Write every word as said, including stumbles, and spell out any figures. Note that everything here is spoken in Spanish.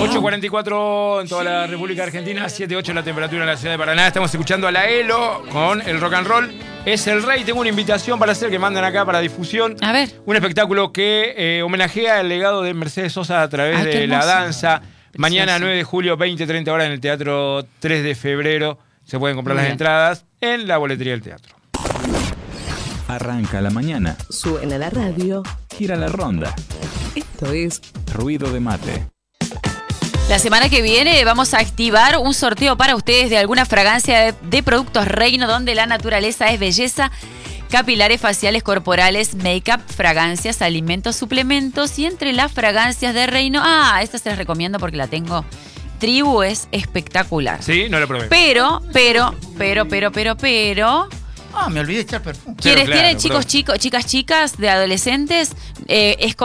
ocho cuarenta y cuatro en toda la República Argentina, siete ocho la temperatura en la ciudad de Paraná. Estamos escuchando a la Elo con el rock and roll. Es el rey. Tengo una invitación para hacer que mandan acá para difusión. A ver. Un espectáculo que eh, homenajea el legado de Mercedes Sosa a través Ay, de la danza. Precioso. Mañana nueve de julio, veinte treinta horas en el Teatro tres de febrero. Se pueden comprar Muy las bien. entradas en la boletería del teatro. Arranca la mañana. Suena la radio. Gira la ronda. Esto es Ruido de mate. La semana que viene vamos a activar un sorteo para ustedes de alguna fragancia de, de productos Reino, donde la naturaleza es belleza. Capilares, faciales, corporales, make-up, fragancias, alimentos, suplementos. Y entre las fragancias de Reino, ah, esta se las recomiendo porque la tengo. Tribu es espectacular. Sí, no lo probé. Pero, pero, pero, pero, pero, pero... Ah, me olvidé de echar perfume. ¿Quieres, claro, tienen chicos, perdón. chicos, chicas, chicas, de adolescentes? Eh, es